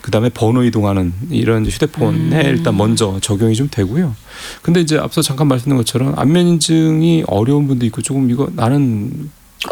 그다음에 번호 이동하는 이런 휴대폰에 일단 먼저 적용이 좀 되고요. 근데 이제 앞서 잠깐 말씀드린 것처럼 안면 인증이 어려운 분도 있고 조금 이거 나는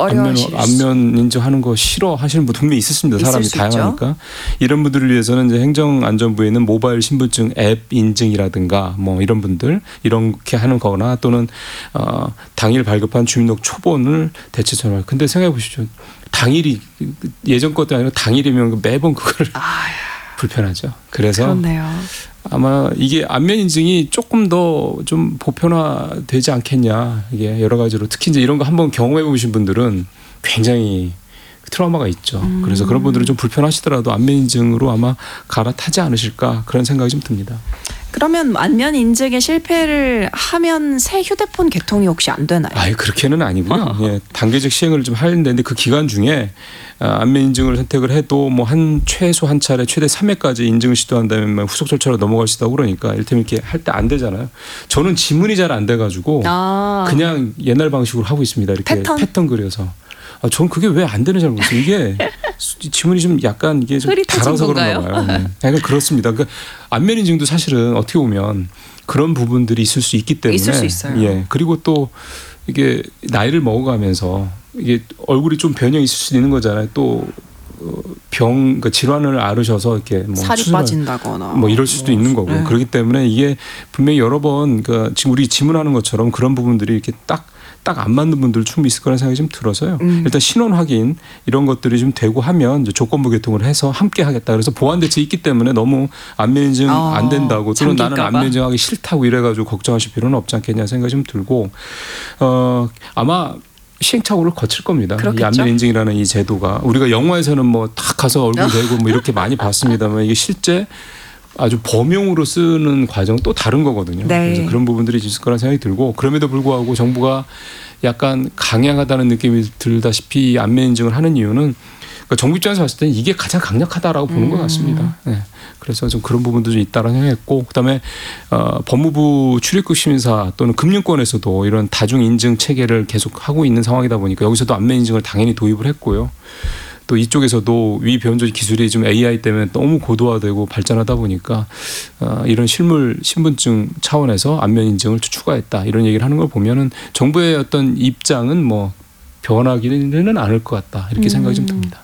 안면 인증하는 거 싫어 하시는 분들 분명히 있습니다. 사람이 다양하니까. 이런 분들을 위해서는 이제 행정안전부에 있는 모바일 신분증 앱 인증이라든가 뭐 이런 분들 이렇게 하는 거나 또는 당일 발급한 주민등록 초본을 대체처럼. 근데 생각해 보십시오. 당일이 예전 것도 아니라 당일이면 매번 그거를 불편하죠. 그래서 그렇네요. 아마 이게 안면 인증이 조금 더 좀 보편화되지 않겠냐. 이게 여러 가지로 특히 이제 이런 거 한번 경험해 보신 분들은 굉장히 트라우마가 있죠. 그래서 그런 분들은 좀 불편하시더라도 안면 인증으로 아마 갈아타지 않으실까 그런 생각이 좀 듭니다. 그러면 안면 인증에 실패를 하면 새 휴대폰 개통이 혹시 안 되나요? 그렇게는 아니고요. 예, 단계적 시행을 좀 하는데 그 기간 중에 안면 인증을 선택을 해도 뭐 최소 한 차례 최대 3회까지 인증을 시도한다면 후속 절차로 넘어갈 수 있다고 그러니까 이를테면 이렇게 할 때 안 되잖아요. 저는 지문이 잘 안 돼가지고 그냥 옛날 방식으로 하고 있습니다. 이렇게 패턴 그려서. 저는 그게 왜 안 되는지 잘 모르겠어요. 이게 지문이 좀 약간 이게 좀 달아서 그런가 봐요. 네. 약간 그렇습니다. 그러니까 안면 인증도 사실은 어떻게 보면 그런 부분들이 있을 수 있기 때문에 있을 수 있어요. 예. 그리고 또 이게 나이를 먹어가면서 이게 얼굴이 좀 변형이 있을 수 있는 거잖아요. 또 그러니까 질환을 앓으셔서 이렇게 뭐 살이 빠진다거나 뭐 이럴 수도 있는 거고요. 그렇기 때문에 이게 분명히 여러 번 그러니까 지금 우리 지문하는 것처럼 그런 부분들이 이렇게 딱 안 맞는 분들 충분히 있을 거라는 생각이 좀 들어서요. 일단 신원 확인 이런 것들이 좀 되고 하면 이제 조건부 개통을 해서 함께 하겠다. 그래서 보완 대책이 있기 때문에 너무 안면 인증 안 된다고 또는 나는 안면 인증하기 싫다고 이래가지고 걱정하실 필요는 없지 않겠냐 생각이 좀 들고 아마 시행착오를 거칠 겁니다. 그렇겠죠? 이 안면 인증이라는 이 제도가 우리가 영화에서는 뭐 딱 가서 얼굴 대고 뭐 이렇게 많이 봤습니다만 이게 실제 아주 범용으로 쓰는 과정은 또 다른 거거든요. 네. 그래서 그런 부분들이 있을 거라는 생각이 들고 그럼에도 불구하고 정부가 약간 강약하다는 느낌이 들다시피 안면 인증을 하는 이유는 그러니까 정부 입장에서 봤을 때는 이게 가장 강력하다라고 보는 것 같습니다. 네. 그래서 좀 그런 부분도 좀 있다라고 생각했고 그다음에 법무부 출입국 심사 또는 금융권에서도 이런 다중 인증 체계를 계속 하고 있는 상황이다 보니까 여기서도 안면 인증을 당연히 도입을 했고요. 또 이쪽에서도 위 변조 기술이 좀 AI 때문에 너무 고도화되고 발전하다 보니까 이런 실물 신분증 차원에서 안면 인증을 추가했다 이런 얘기를 하는 걸 보면은 정부의 어떤 입장은 뭐 변하기는 않을 것 같다 이렇게 생각이 좀 듭니다.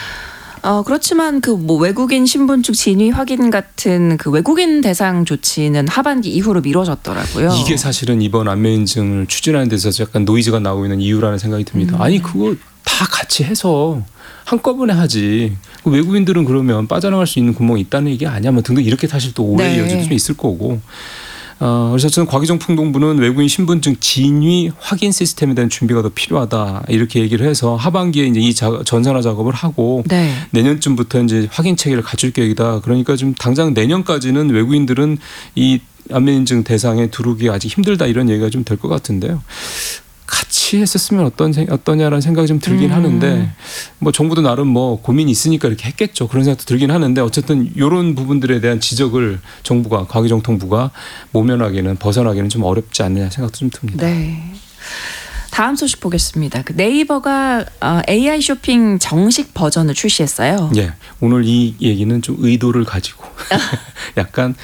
그렇지만 그 뭐 외국인 신분증 진위 확인 같은 그 외국인 대상 조치는 하반기 이후로 미뤄졌더라고요. 이게 사실은 이번 안면 인증을 추진하는 데서 약간 노이즈가 나오고 있는 이유라는 생각이 듭니다. 아니 그거 다 같이 해서 한꺼번에 하지. 외국인들은 그러면 빠져나갈 수 있는 구멍이 있다는 얘기 아니야? 뭐 등등 이렇게 사실 또 오해의 여지도 좀 있을 거고. 그래서 저는 과기정통동부는 외국인 신분증 진위 확인 시스템에 대한 준비가 더 필요하다 이렇게 얘기를 해서 하반기에 이제 이 전산화 작업을 하고 내년쯤부터 이제 확인 체계를 갖출 계획이다. 그러니까 좀 당장 내년까지는 외국인들은 이 안면 인증 대상에 들어오기 아직 힘들다 이런 얘기가 좀 될 것 같은데요. 같이 했었으면 어떠냐라는 생각이 좀 들긴 하는데 뭐 정부도 나름 뭐 고민이 있으니까 이렇게 했겠죠. 그런 생각도 들긴 하는데 어쨌든 이런 부분들에 대한 지적을 정부가 과기정통부가 모면하기는 벗어나기는 좀 어렵지 않느냐 생각도 좀 듭니다. 네. 다음 소식 보겠습니다. 그 네이버가 AI 쇼핑 정식 버전을 출시했어요. 네. 오늘 이 얘기는 좀 의도를 가지고 약간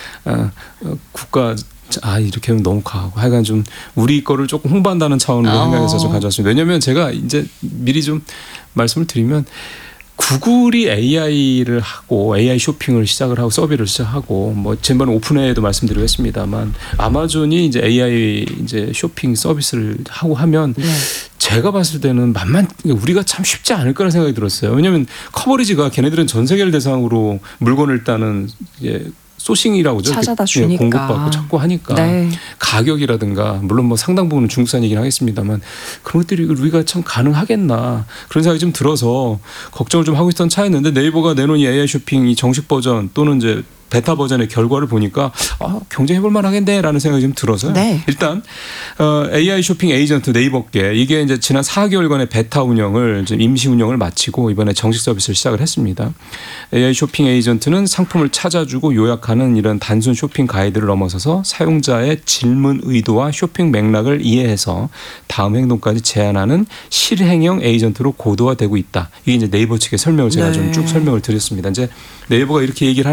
국가 이렇게 하면 너무 과하고 하여간 좀 우리 거를 조금 홍보한다는 차원으로 생각해서 좀 가져왔습니다. 왜냐하면 제가 이제 미리 좀 말씀을 드리면 구글이 AI를 하고 AI 쇼핑을 시작을 하고 서비스를 시작하고 뭐 지난번에 오픈회에도 말씀드리고 했습니다만 아마존이 이제 AI 이제 쇼핑 서비스를 하고 하면 제가 봤을 때는 우리가 참 쉽지 않을 거라는 생각이 들었어요. 왜냐하면 커버리지가 걔네들은 전 세계를 대상으로 물건을 일단은 이제 소싱이라고 죠. 찾아다 주니까. 공급받고 찾고 하니까 가격이라든가 물론 뭐 상당 부분은 중국산 얘기는 하겠습니다만 그런 것들이 우리가 참 가능하겠나 그런 생각이 좀 들어서 걱정을 좀 하고 있던 차였는데 네이버가 내놓은 이 AI 쇼핑 이 정식 버전 또는 이제 베타 버전의 결과를 보니까 경쟁해볼 만하겠네라는 생각이 좀 들어서요. 일단 AI 쇼핑 에이전트 네이버께 이게 이제 지난 4개월간의 베타 운영을 임시 운영을 마치고 이번에 정식 서비스를 시작을 했습니다. AI 쇼핑 에이전트는 상품을 찾아주고 요약하는 이런 단순 쇼핑 가이드를 넘어서서 사용자의 질문 의도와 쇼핑 맥락을 이해해서 다음 행동까지 제안하는 실행형 에이전트로 고도화되고 있다. 이게 이제 네이버 측의 설명을 제가 좀 쭉 설명을 드렸습니다. 이제 네이버가 이렇게 얘기를